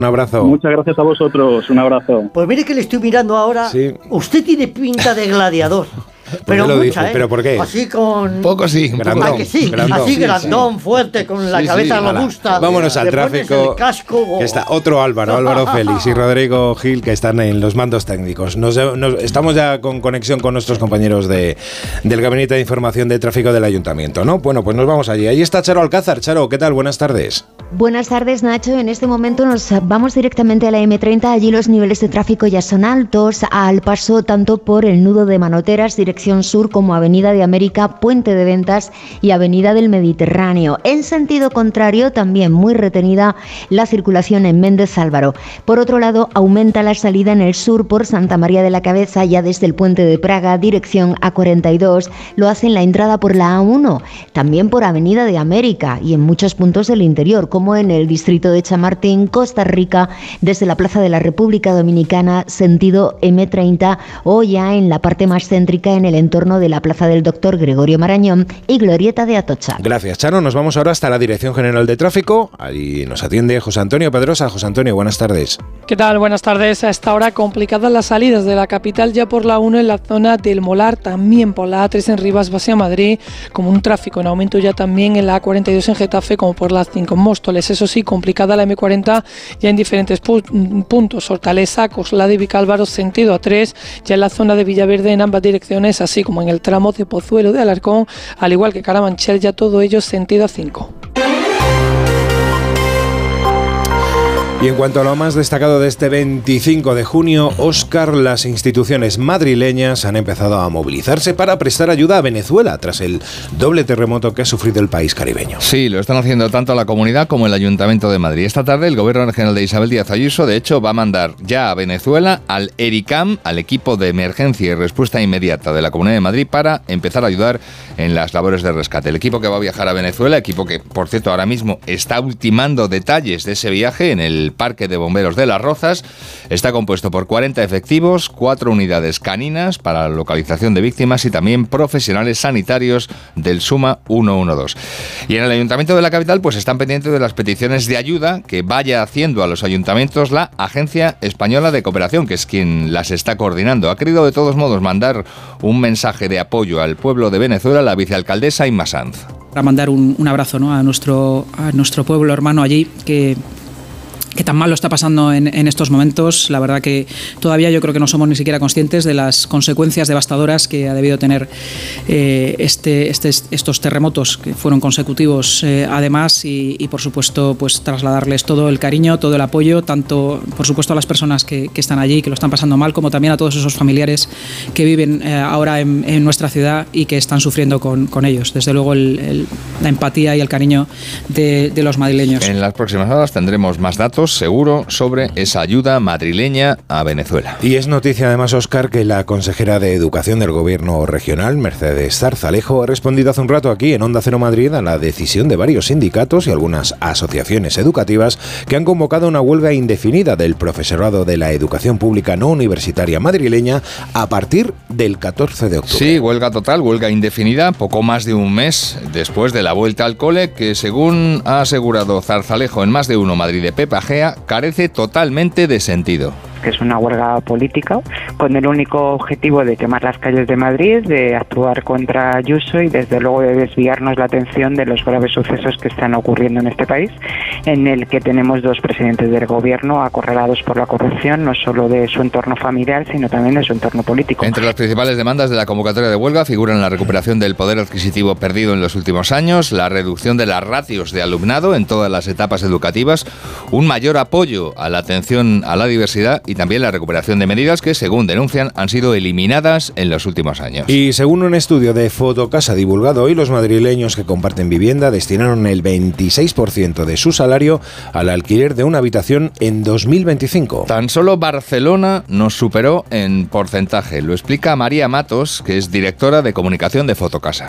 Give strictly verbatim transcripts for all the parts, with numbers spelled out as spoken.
Un abrazo. Muchas gracias a vosotros, un abrazo. Pues mire que le estoy mirando ahora. Sí. Usted tiene pinta de gladiador. Pero lo mucha, dice, ¿eh? ¿pero por qué? Así con... Poco sí, grandón, ¿A que sí? grandón, así sí, grandón, sí. fuerte, con la sí, cabeza sí, robusta. Vámonos al le tráfico. El casco, que está otro Álvaro, Álvaro Félix y Rodrigo Gil, que están en los mandos técnicos. Nos, nos, estamos ya con conexión con nuestros compañeros de, del Gabinete de Información de Tráfico del Ayuntamiento, ¿no? Bueno, pues nos vamos allí. Ahí está Charo Alcázar. Charo, ¿qué tal? Buenas tardes. Buenas tardes, Nacho. En este momento nos vamos directamente a la eme treinta. Allí los niveles de tráfico ya son altos, al paso tanto por el nudo de Manoteras, dirección sur, como Avenida de América, Puente de Ventas y Avenida del Mediterráneo. En sentido contrario, también muy retenida la circulación en Méndez Álvaro. Por otro lado, aumenta la salida en el sur por Santa María de la Cabeza, ya desde el Puente de Praga, dirección A cuarenta y dos. Lo hace en la entrada por la A uno, también por Avenida de América y en muchos puntos del interior, como en el distrito de Chamartín, Costa Rica, desde la Plaza de la República Dominicana, sentido eme treinta, o ya en la parte más céntrica en el entorno de la Plaza del Doctor Gregorio Marañón y Glorieta de Atocha. Gracias, Charo. Nos vamos ahora hasta la Dirección General de Tráfico. Allí nos atiende José Antonio Pedrosa. José Antonio, buenas tardes. ¿Qué tal? Buenas tardes. A esta hora complicadas las salidas de la capital, ya por la uno en la zona del Molar, también por la A tres en Rivas hacia Madrid, como un tráfico en aumento ya también en la A cuarenta y dos en Getafe, como por la cinco en Móstoles. Eso sí, complicada la eme cuarenta ya en diferentes pu- puntos. Hortaleza, Coslada y Vicálvaro, sentido A tres, ya en la zona de Villaverde en ambas direcciones, así como en el tramo de Pozuelo de Alarcón, al igual que Carabanchel, ya todo ello sentido A cinco. Y en cuanto a lo más destacado de este veinticinco de junio, Óscar, las instituciones madrileñas han empezado a movilizarse para prestar ayuda a Venezuela tras el doble terremoto que ha sufrido el país caribeño. Sí, lo están haciendo tanto la comunidad como el Ayuntamiento de Madrid. Esta tarde el Gobierno Regional de Isabel Díaz Ayuso, de hecho, va a mandar ya a Venezuela al ERICAM, al equipo de emergencia y respuesta inmediata de la Comunidad de Madrid, para empezar a ayudar en las labores de rescate. El equipo que va a viajar a Venezuela, equipo que, por cierto, ahora mismo está ultimando detalles de ese viaje en el Parque de Bomberos de Las Rozas, está compuesto por cuarenta efectivos, cuatro unidades caninas para la localización de víctimas y también profesionales sanitarios del SUMA ciento doce. Y en el Ayuntamiento de la capital pues están pendientes de las peticiones de ayuda que vaya haciendo a los ayuntamientos la Agencia Española de Cooperación, que es quien las está coordinando. Ha querido de todos modos mandar un mensaje de apoyo al pueblo de Venezuela la vicealcaldesa Inma Sanz. Para mandar un, un abrazo, ¿no?, a nuestro, a nuestro pueblo hermano allí, que que tan mal lo está pasando en, en estos momentos. La verdad que todavía yo creo que no somos ni siquiera conscientes de las consecuencias devastadoras que ha debido tener eh, este, este, estos terremotos que fueron consecutivos eh, además y, y por supuesto pues trasladarles todo el cariño, todo el apoyo, tanto por supuesto a las personas que, que están allí, que lo están pasando mal, como también a todos esos familiares que viven eh, ahora en, en nuestra ciudad y que están sufriendo con, con ellos. Desde luego el, el, la empatía y el cariño de, de los madrileños. En las próximas horas tendremos más datos seguro sobre esa ayuda madrileña a Venezuela. Y es noticia además, Óscar, que la consejera de Educación del Gobierno regional, Mercedes Zarzalejo, ha respondido hace un rato aquí en Onda Cero Madrid a la decisión de varios sindicatos y algunas asociaciones educativas que han convocado una huelga indefinida del profesorado de la educación pública no universitaria madrileña a partir del catorce de octubre. Sí, huelga total, huelga indefinida, poco más de un mes después de la vuelta al cole, que según ha asegurado Zarzalejo en Más de Uno Madrid de Pepa Gea, carece totalmente de sentido. Que es una huelga política con el único objetivo de quemar las calles de Madrid, de actuar contra Ayuso y desde luego de desviarnos la atención de los graves sucesos que están ocurriendo en este país, en el que tenemos dos presidentes del gobierno acorralados por la corrupción, no solo de su entorno familiar, sino también de su entorno político. Entre las principales demandas de la convocatoria de huelga figuran la recuperación del poder adquisitivo perdido en los últimos años, la reducción de las ratios de alumnado en todas las etapas educativas, un mayor apoyo a la atención a la diversidad y también la recuperación de medidas que, según denuncian, han sido eliminadas en los últimos años. Y según un estudio de Fotocasa divulgado hoy, los madrileños que comparten vivienda destinaron el veintiséis por ciento de su salario al alquiler de una habitación en dos mil veinticinco. Tan solo Barcelona nos superó en porcentaje. Lo explica María Matos, que es directora de comunicación de Fotocasa.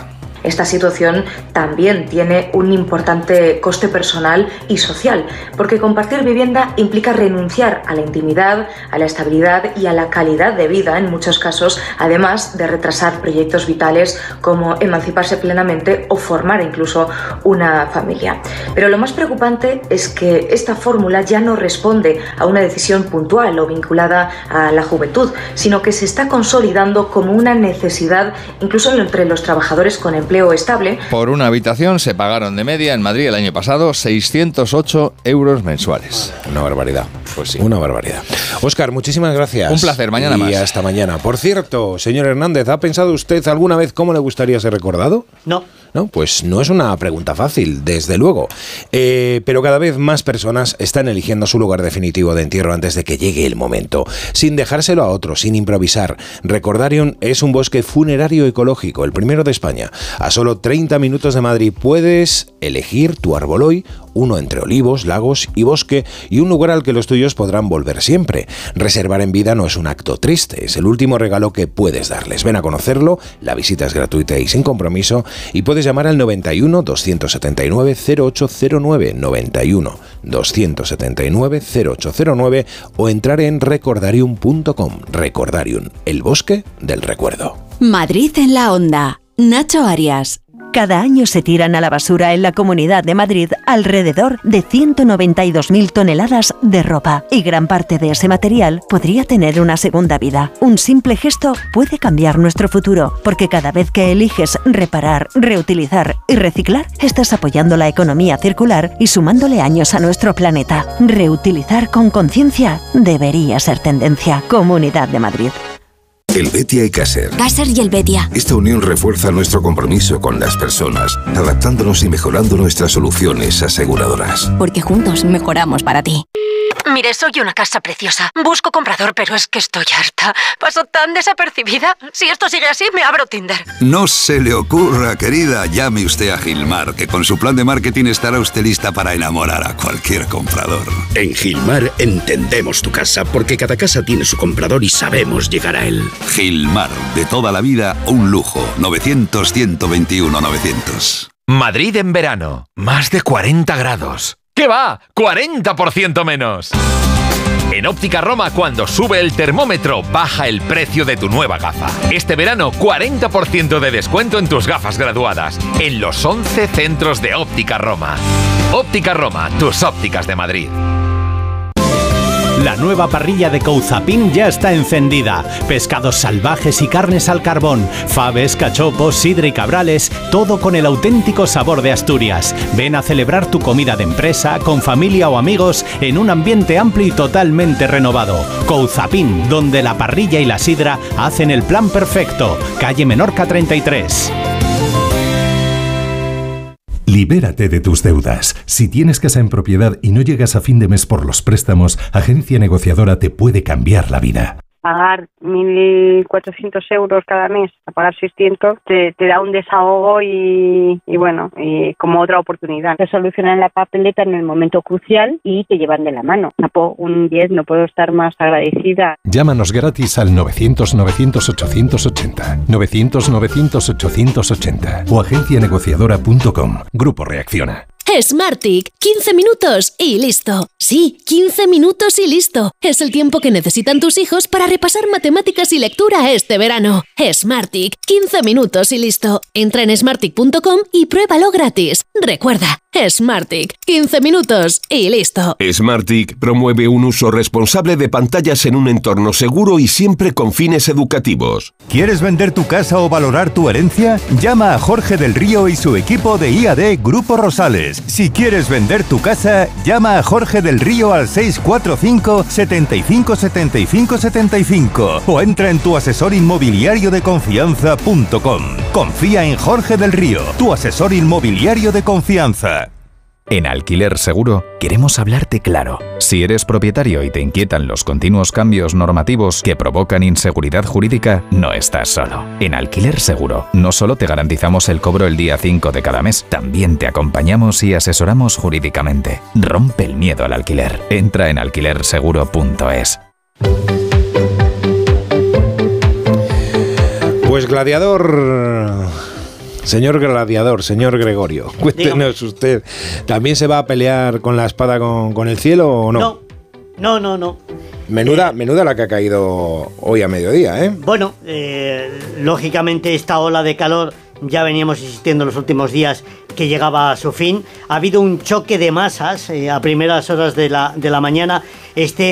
esta situación también tiene un importante coste personal y social, porque compartir vivienda implica renunciar a la intimidad, a la estabilidad y a la calidad de vida en muchos casos, además de retrasar proyectos vitales como emanciparse plenamente o formar incluso una familia. Pero lo más preocupante es que esta fórmula ya no responde a una decisión puntual o vinculada a la juventud, sino que se está consolidando como una necesidad incluso entre los trabajadores con empleo estable. Por una habitación se pagaron de media en Madrid el año pasado seiscientos ocho euros mensuales. Una barbaridad. Pues sí. Una barbaridad. Óscar, muchísimas gracias. Un placer, mañana y más. Y hasta mañana. Por cierto, señor Hernández, ¿ha pensado usted alguna vez cómo le gustaría ser recordado? No. No, pues no es una pregunta fácil, desde luego. Eh, pero cada vez más personas están eligiendo su lugar definitivo de entierro antes de que llegue el momento, sin dejárselo a otros, sin improvisar. Recordarium es un bosque funerario ecológico, el primero de España. A solo treinta minutos de Madrid puedes elegir tu árbol hoy, uno entre olivos, lagos y bosque, y un lugar al que los tuyos podrán volver siempre. Reservar en vida no es un acto triste, es el último regalo que puedes darles. Ven a conocerlo, la visita es gratuita y sin compromiso, y puedes llamar al noventa y uno, doscientos setenta y nueve, cero ocho cero nueve, noventa y uno, doscientos setenta y nueve, cero ocho cero nueve o entrar en recordarium punto com. Recordarium, el bosque del recuerdo. Madrid en la onda. Nacho Arias. Cada año se tiran a la basura en la Comunidad de Madrid alrededor de ciento noventa y dos mil toneladas de ropa, y gran parte de ese material podría tener una segunda vida. Un simple gesto puede cambiar nuestro futuro, porque cada vez que eliges reparar, reutilizar y reciclar, estás apoyando la economía circular y sumándole años a nuestro planeta. Reutilizar con conciencia debería ser tendencia. Comunidad de Madrid. Helvetia y Caser. Caser y Helvetia. Esta unión refuerza nuestro compromiso con las personas, adaptándonos y mejorando nuestras soluciones aseguradoras. Porque juntos mejoramos para ti. Mire, soy una casa preciosa. Busco comprador, pero es que estoy harta. Paso tan desapercibida. Si esto sigue así, me abro Tinder. No se le ocurra, querida. Llame usted a Gilmar, que con su plan de marketing estará usted lista para enamorar a cualquier comprador. En Gilmar entendemos tu casa, porque cada casa tiene su comprador y sabemos llegar a él. Gilmar, de toda la vida, un lujo. novecientos, ciento veintiuno, novecientos. Madrid en verano. Más de cuarenta grados. ¿Qué va? ¡cuarenta por ciento menos! En Óptica Roma, cuando sube el termómetro, baja el precio de tu nueva gafa. Este verano, cuarenta por ciento de descuento en tus gafas graduadas, en los once centros de Óptica Roma. Óptica Roma, tus ópticas de Madrid. La nueva parrilla de Couzapin ya está encendida. Pescados salvajes y carnes al carbón, faves, cachopos, sidra y cabrales, todo con el auténtico sabor de Asturias. Ven a celebrar tu comida de empresa, con familia o amigos, en un ambiente amplio y totalmente renovado. Couzapin, donde la parrilla y la sidra hacen el plan perfecto. Calle Menorca treinta y tres. Libérate de tus deudas. Si tienes casa en propiedad y no llegas a fin de mes por los préstamos, Agencia Negociadora te puede cambiar la vida. Pagar mil cuatrocientos euros cada mes, a pagar seiscientos, te, te da un desahogo y, y bueno, y como otra oportunidad. Te solucionan la papeleta en el momento crucial y te llevan de la mano. Napo, un diez, no puedo estar más agradecida. Llámanos gratis al novecientos, novecientos, ochocientos ochenta, novecientos, novecientos, ochocientos ochenta o agencia negociadora punto com. Grupo Reacciona. Smartick, quince minutos y listo. Sí, quince minutos y listo. Es el tiempo que necesitan tus hijos para repasar matemáticas y lectura este verano. Smartick, quince minutos y listo. Entra en smartick punto com y pruébalo gratis. Recuerda, Smartick, quince minutos y listo. Smartick promueve un uso responsable de pantallas en un entorno seguro y siempre con fines educativos. ¿Quieres vender tu casa o valorar tu herencia? Llama a Jorge del Río y su equipo de I A D Grupo Rosales. Si quieres vender tu casa, llama a Jorge del Río al seis cuatro cinco, setenta y cinco, setenta y cinco, setenta y cinco o entra en tu asesor inmobiliario de confianza punto com. Confía en Jorge del Río, tu asesor inmobiliario de confianza. En Alquiler Seguro queremos hablarte claro. Si eres propietario y te inquietan los continuos cambios normativos que provocan inseguridad jurídica, no estás solo. En Alquiler Seguro no solo te garantizamos el cobro el día cinco de cada mes, también te acompañamos y asesoramos jurídicamente. Rompe el miedo al alquiler. Entra en alquiler seguro punto es. Pues Gladiador Señor gladiador, señor Gregorio, cuéntenos usted, ¿también se va a pelear con la espada con, con el cielo o no? No, no, no, no. Menuda, eh, menuda la que ha caído hoy a mediodía, ¿eh? Bueno, eh, lógicamente esta ola de calor, ya veníamos insistiendo en los últimos días que llegaba a su fin. Ha habido un choque de masas eh, a primeras horas de la, de la mañana. Este